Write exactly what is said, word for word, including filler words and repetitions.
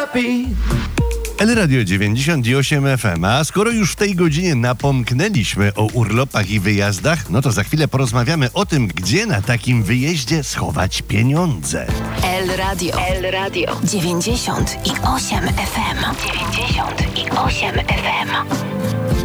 happy. L Radio dziewięćdziesiąt osiem F M, a skoro już w tej godzinie napomknęliśmy o urlopach i wyjazdach, no to za chwilę porozmawiamy o tym, gdzie na takim wyjeździe schować pieniądze. L Radio. L Radio. dziewięćdziesiąt osiem F M. dziewięćdziesiąt osiem F M.